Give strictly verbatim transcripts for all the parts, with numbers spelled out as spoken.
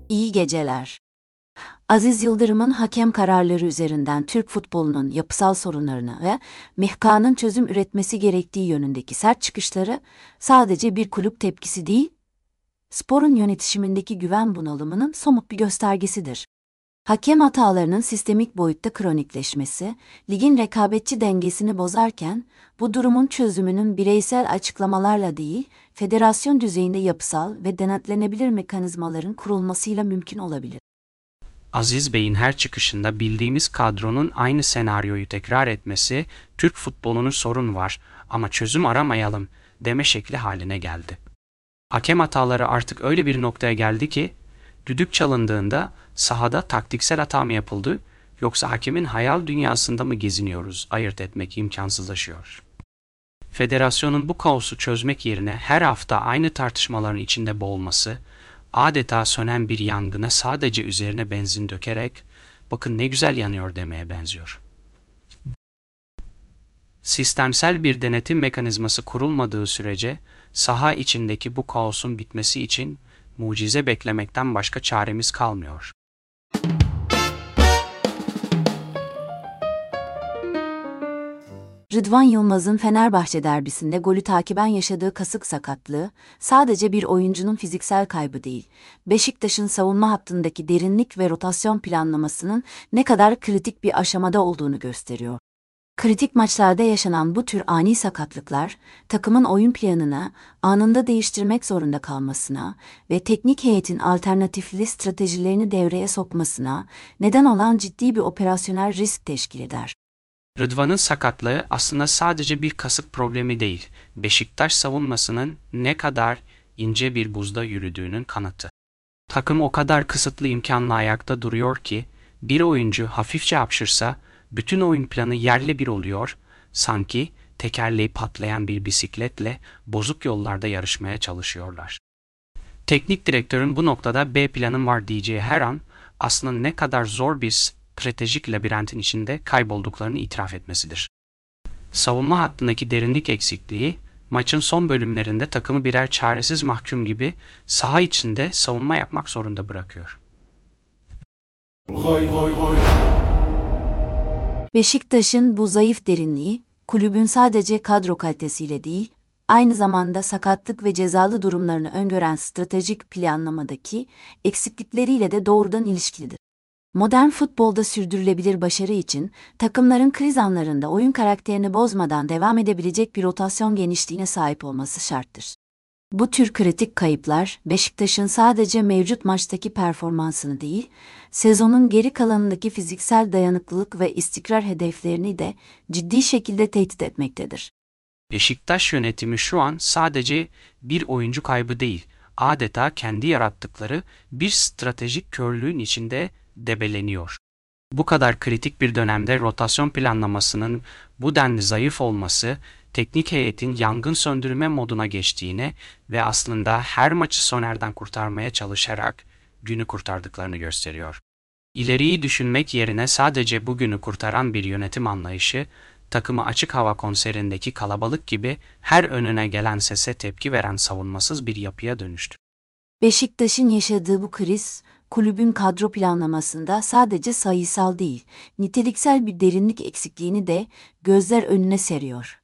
İyi geceler. Aziz Yıldırım'ın hakem kararları üzerinden Türk futbolunun yapısal sorunlarını ve M H K'nın çözüm üretmesi gerektiği yönündeki sert çıkışları sadece bir kulüp tepkisi değil, sporun yönetişimindeki güven bunalımının somut bir göstergesidir. Hakem hatalarının sistemik boyutta kronikleşmesi, ligin rekabetçi dengesini bozarken, bu durumun çözümünün bireysel açıklamalarla değil, federasyon düzeyinde yapısal ve denetlenebilir mekanizmaların kurulmasıyla mümkün olabilir. Aziz Bey'in her çıkışında bildiğimiz kadronun aynı senaryoyu tekrar etmesi, Türk futbolunun sorun var ama çözüm aramayalım deme şekli haline geldi. Hakem hataları artık öyle bir noktaya geldi ki, düdük çalındığında sahada taktiksel hata mı yapıldı yoksa hakemin hayal dünyasında mı geziniyoruz ayırt etmek imkansızlaşıyor. Federasyonun bu kaosu çözmek yerine her hafta aynı tartışmaların içinde boğulması, adeta sönen bir yangına sadece üzerine benzin dökerek "bakın ne güzel yanıyor" demeye benziyor. Sistemsel bir denetim mekanizması kurulmadığı sürece saha içindeki bu kaosun bitmesi için mucize beklemekten başka çaremiz kalmıyor. Rıdvan Yılmaz'ın Fenerbahçe derbisinde golü takiben yaşadığı kasık sakatlığı, sadece bir oyuncunun fiziksel kaybı değil, Beşiktaş'ın savunma hattındaki derinlik ve rotasyon planlamasının ne kadar kritik bir aşamada olduğunu gösteriyor. Kritik maçlarda yaşanan bu tür ani sakatlıklar, takımın oyun planını anında değiştirmek zorunda kalmasına ve teknik heyetin alternatifli stratejilerini devreye sokmasına neden olan ciddi bir operasyonel risk teşkil eder. Rıdvan'ın sakatlığı aslında sadece bir kasık problemi değil, Beşiktaş savunmasının ne kadar ince bir buzda yürüdüğünün kanıtı. Takım o kadar kısıtlı imkanla ayakta duruyor ki, bir oyuncu hafifçe hapşırsa, bütün oyun planı yerle bir oluyor, sanki tekerleği patlayan bir bisikletle bozuk yollarda yarışmaya çalışıyorlar. Teknik direktörün bu noktada B planım var diyeceği her an, aslında ne kadar zor bir stratejik labirentin içinde kaybolduklarını itiraf etmesidir. Savunma hattındaki derinlik eksikliği, maçın son bölümlerinde takımı birer çaresiz mahkum gibi saha içinde savunma yapmak zorunda bırakıyor. Goy goy goy. Beşiktaş'ın bu zayıf derinliği, kulübün sadece kadro kalitesiyle değil, aynı zamanda sakatlık ve cezalı durumlarını öngören stratejik planlamadaki eksiklikleriyle de doğrudan ilişkilidir. Modern futbolda sürdürülebilir başarı için, takımların kriz anlarında oyun karakterini bozmadan devam edebilecek bir rotasyon genişliğine sahip olması şarttır. Bu tür kritik kayıplar, Beşiktaş'ın sadece mevcut maçtaki performansını değil, sezonun geri kalanındaki fiziksel dayanıklılık ve istikrar hedeflerini de ciddi şekilde tehdit etmektedir. Beşiktaş yönetimi şu an sadece bir oyuncu kaybı değil, adeta kendi yarattıkları bir stratejik körlüğün içinde debeleniyor. Bu kadar kritik bir dönemde rotasyon planlamasının bu denli zayıf olması, teknik heyetin yangın söndürme moduna geçtiğini ve aslında her maçı Soner'den kurtarmaya çalışarak günü kurtardıklarını gösteriyor. İleriyi düşünmek yerine sadece bugünü kurtaran bir yönetim anlayışı, takımı açık hava konserindeki kalabalık gibi her önüne gelen sese tepki veren savunmasız bir yapıya dönüştü. Beşiktaş'ın yaşadığı bu kriz, kulübün kadro planlamasında sadece sayısal değil, niteliksel bir derinlik eksikliğini de gözler önüne seriyor.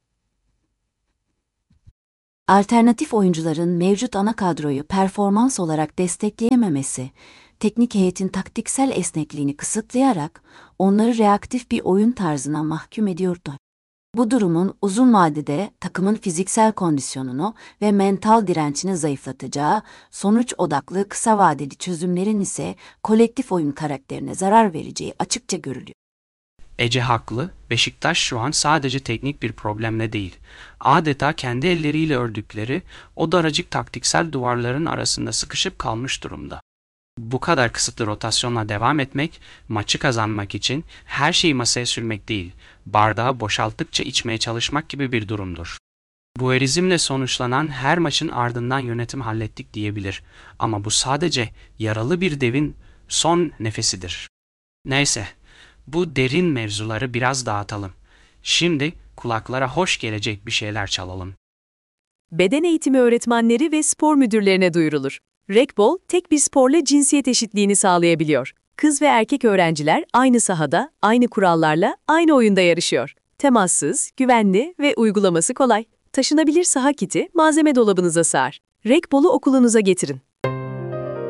Alternatif oyuncuların mevcut ana kadroyu performans olarak destekleyememesi, teknik heyetin taktiksel esnekliğini kısıtlayarak onları reaktif bir oyun tarzına mahkum ediyordu. Bu durumun uzun vadede takımın fiziksel kondisyonunu ve mental direncini zayıflatacağı, sonuç odaklı kısa vadeli çözümlerin ise kolektif oyun karakterine zarar vereceği açıkça görülüyor. Ece haklı, Beşiktaş şu an sadece teknik bir problemle değil, adeta kendi elleriyle ördükleri o daracık taktiksel duvarların arasında sıkışıp kalmış durumda. Bu kadar kısıtlı rotasyonla devam etmek, maçı kazanmak için her şeyi masaya sürmek değil, bardağı boşalttıkça içmeye çalışmak gibi bir durumdur. Bu erizmle sonuçlanan her maçın ardından yönetim hallettik diyebilir ama bu sadece yaralı bir devin son nefesidir. Neyse, bu derin mevzuları biraz dağıtalım. Şimdi kulaklara hoş gelecek bir şeyler çalalım. Beden eğitimi öğretmenleri ve spor müdürlerine duyurulur. Rekbol, tek bir sporla cinsiyet eşitliğini sağlayabiliyor. Kız ve erkek öğrenciler aynı sahada, aynı kurallarla, aynı oyunda yarışıyor. Temassız, güvenli ve uygulaması kolay. Taşınabilir saha kiti malzeme dolabınıza sığar. Rekbol'u okulunuza getirin.